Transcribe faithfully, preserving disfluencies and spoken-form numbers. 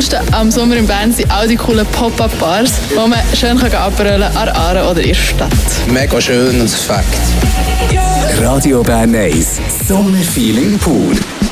Coolste am Sommer in Bern sind auch die coolen Pop-Up-Bars, wo man schön abrollen kann an Aare oder in der Stadt. Mega schön und Fakt. Radio Bern eins, Sommerfeeling pur.